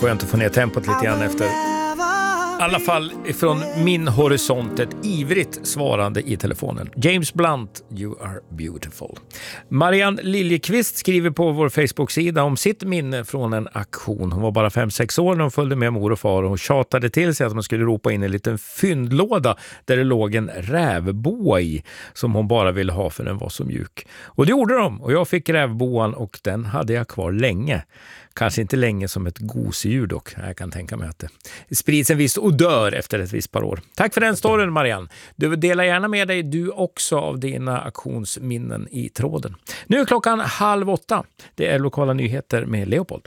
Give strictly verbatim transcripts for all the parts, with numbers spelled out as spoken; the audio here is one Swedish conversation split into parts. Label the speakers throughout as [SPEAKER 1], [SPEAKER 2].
[SPEAKER 1] Skönt att få ner tempot lite grann efter. I alla fall ifrån min horisont ett ivrigt svarande i telefonen. James Blunt, You Are Beautiful. Marianne Liljekvist skriver på vår Facebook-sida om sitt minne från en aktion. Hon var bara fem sex år när hon följde med mor och far och hon tjatade till sig att man skulle ropa in en liten fyndlåda där det låg en rävboa i som hon bara ville ha för den var så mjuk. Och det gjorde de och jag fick rävboan och den hade jag kvar länge. Kanske inte länge som ett gosedjur dock. Jag kan tänka mig att det sprids en viss odör efter ett visst par år. Tack för den storyn, Marianne. Du delar gärna med dig du också av dina aktionsminnen i tråden. Nu är klockan halv åtta. Det är lokala nyheter med Leopold.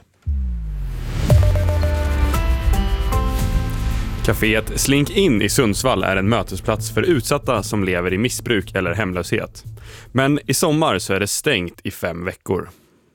[SPEAKER 2] Caféet Slink In i Sundsvall är en mötesplats för utsatta som lever i missbruk eller hemlöshet. Men i sommar så är det stängt i fem veckor.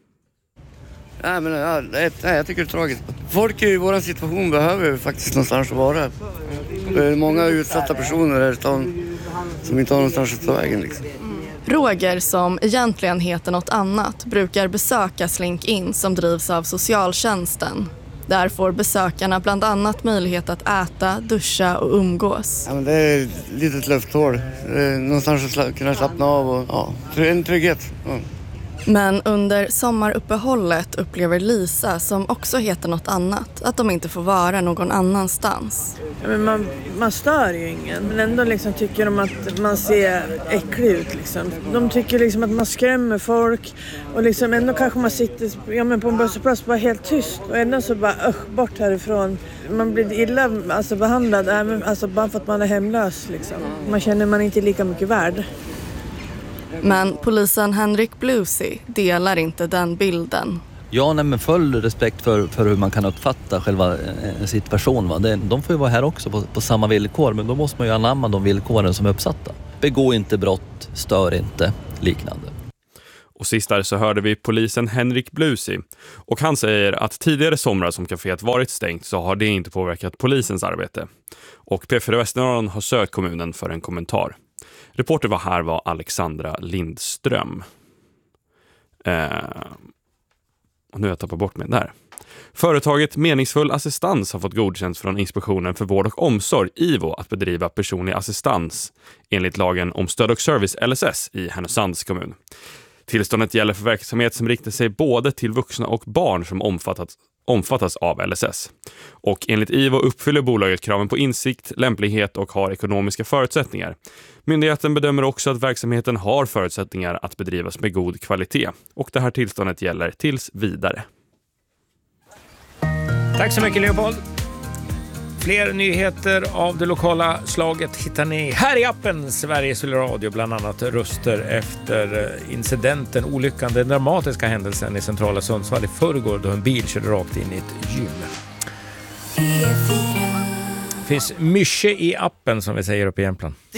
[SPEAKER 3] Nej, men, ja, nej, jag tycker det är tragiskt. Folk i vår situation behöver faktiskt någonstans att vara. Det är många utsatta personer här i stan som inte har någonstans att ta vägen. Liksom.
[SPEAKER 4] Roger, som egentligen heter något annat, brukar besöka Slink In som drivs av socialtjänsten. Där får besökarna bland annat möjlighet att äta, duscha och umgås.
[SPEAKER 3] Ja, men det är ett litet lufthål. Någonstans att kunna slappna av och ja, en trygghet. Ja.
[SPEAKER 4] Men under sommaruppehållet upplever Lisa, som också heter något annat, att de inte får vara någon annanstans.
[SPEAKER 5] Ja, men man, man stör ju ingen, men ändå liksom tycker de att man ser äcklig ut. Liksom. De tycker liksom att man skrämmer folk och liksom ändå kanske man sitter ja, men på en bussplats bara helt tyst och ändå så bara ösch, bort härifrån. Man blir illa alltså, behandlad även, alltså, bara för att man är hemlös. Liksom. Man känner man inte lika mycket värd.
[SPEAKER 4] Men polisen Henrik Blusey delar inte den bilden.
[SPEAKER 6] Ja, nej, men full respekt för, för hur man kan uppfatta själva eh, situation. Va? Det, de får ju vara här också på, på samma villkor, men då måste man ju anamma de villkoren som är uppsatta. Begå inte brott, stör inte, liknande.
[SPEAKER 2] Och sist där så hörde vi polisen Henrik Blusey. Och han säger att tidigare somrar som kaféet varit stängt så har det inte påverkat polisens arbete. Och P fyra Västernorrland har sökt kommunen för en kommentar. Reporter var här var Alexandra Lindström. Eh, och nu har jag tappat bort mig där. Företaget Meningsfull Assistans har fått godkänt från Inspektionen för vård och omsorg I V O att bedriva personlig assistans enligt lagen om stöd och service L S S i Härnösands kommun. Tillståndet gäller för verksamhet som riktar sig både till vuxna och barn som omfattas omfattas av L S S. Och enligt I V O uppfyller bolaget kraven på insikt, lämplighet och har ekonomiska förutsättningar. Myndigheten bedömer också att verksamheten har förutsättningar att bedrivas med god kvalitet. Och det här tillståndet gäller tills vidare.
[SPEAKER 1] Tack så mycket, Leopold. Fler nyheter av det lokala slaget hittar ni här i appen Sveriges Radio, bland annat röster efter incidenten, olyckan, den dramatiska händelsen i centrala Sundsvall i förrgår då en bil körde rakt in i ett gym. Det finns mycket i appen som vi säger upp i Jämtland.
[SPEAKER 7] Det